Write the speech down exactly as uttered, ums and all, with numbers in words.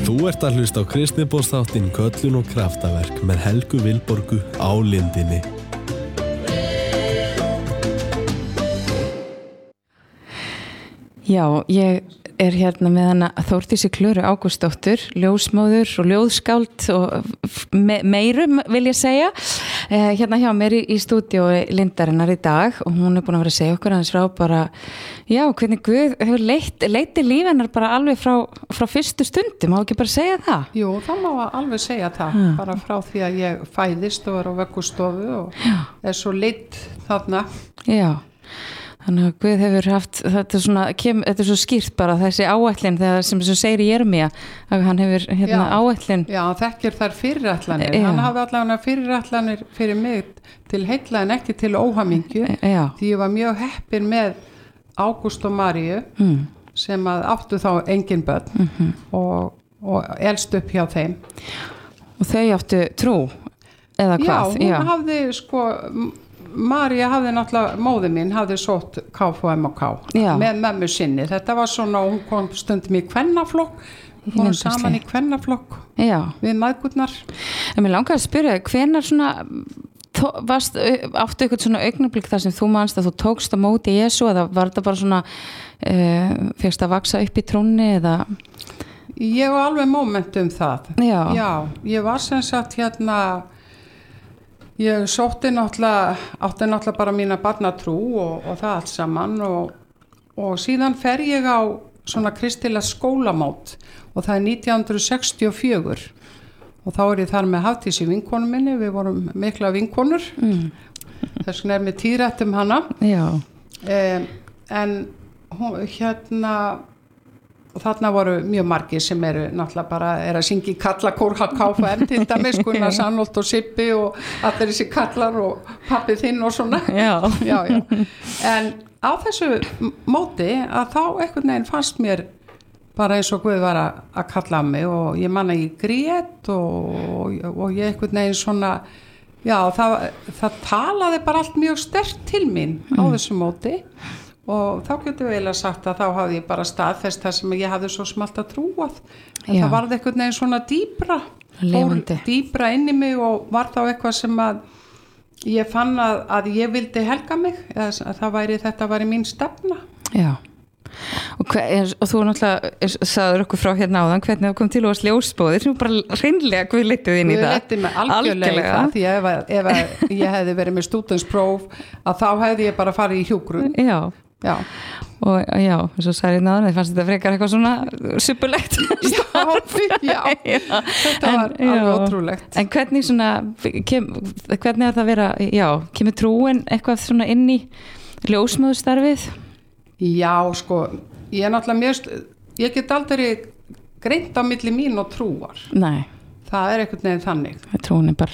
Þú ert að hlusta á Kristniboðsþáttinn Köllun og kraftaverk með Helgu Vilborgu á Lindinni. Já, ég er hérna með hana Þórdísi Klöru Ágústsdóttur, ljósmóður og ljóðskáld og me meirum vil ég segja. Eh, hérna hjá mér í, í stúdíói Lindarinnar í dag og hún er búin að vera að segja okkur aðeins frá bara, já, hvernig Guð hefur leitt, leiti líf hennar bara alveg frá, frá fyrstu stundi, má ekki bara segja það? Jú, það má alveg segja það, ha. bara frá því að ég fæðist og er á vöggustofu og já. Er svo leitt þarna. Já. Þannig að Guð hefur haft, þetta er svona, kem, þetta er svo skýrt bara þessi áætlun þegar sem sem segir í Jeremía að hann hefur hérna áætlun. Já, hann þekkir þær fyrirætlanir. Já. Hann hafði allavega fyrirætlanir fyrir mig til heilla en ekki til óhamingju. Já. Því ég var mjög heppin með Ágúst og Maríu mm. sem að áttu þá engin börn mm-hmm. og, og elst upp hjá þeim. Og þau áttu trú eða hvað? Já, hún Já. hafði sko... María hafði náttúrulega, móðir mín hafði sótt K F M og K Já. Með mömmu sinni, þetta var svona hún kom stundum í kvennaflokk hún kom saman í kvennaflokk Já. Við mæðgurnar. En mér langar að spyrja, hvenær svona varst, áttu eitthvað svona augnablik þar sem þú manst að þú tókst á móti Jesú eða var þetta bara svona uh, fyrst að vaksa upp í trúnni eða? Ég var alveg moment um það Já, Já ég var sem sagt hérna ég sótti náttúrulega átti náttúrulega bara mína barnatrú og, og það allt saman og, og síðan fer ég á svona kristilega skólamót og það er nítján hundruð sextíu og fjögur og þá er ég þar með Hafdísi vinkonu minni, við vorum mikla vinkonur mm. þess vegna er mér tíðrætt um hana um, en hún, hérna og þarna voru mjög margir sem eru náttúrulega bara er að syngja í kallakór K F M til dæmis, Gunnar Sannholt og Sippi og allir þessi kallar og pappi þinn og svona já. Já, já. En á þessu móti að þá einhvern veginn fannst mér bara eins og Guð var að, að kalla á mig og ég man að ég grét og, og ég einhvern veginn svona já það, það talaði bara allt mjög sterkt til mín mm. á þessu móti og þá getur við eiginlega sagt að þá hafði ég bara staðfest það sem ég hafði svo smalt að trúað en það varði einhvern veginn svona dýpra Lefandi. dýpra inn í mig og var þá eitthvað sem að ég fann að, að ég vildi helga mig eða að það væri, þetta væri mín stefna Já og, hver, og þú náttúrulega sagður okkur frá hérna áðan hvernig það kom til og að ljósbóðir sem bara hreinlega Guð leitið inn í það Guð leitið mig algjörlega það því ef, ef, ef ég hefði verið með stúdentspróf að þá hefði ég bara farið í hjúkrun Já Já. Og já, eins og sagði náðan það fannst þetta frekar eitthvað svona suppulegt já, já, þetta en, var alveg ótrúlegt En hvernig svona kem, hvernig er það að vera, já, kemur trúin eitthvað svona inn í ljósmóðustarfið? Já, sko, ég er náttúrulega mjög ég get aldrei greint á milli mín og trúar Nei Það er einhvern veginn þannig Trúin er bara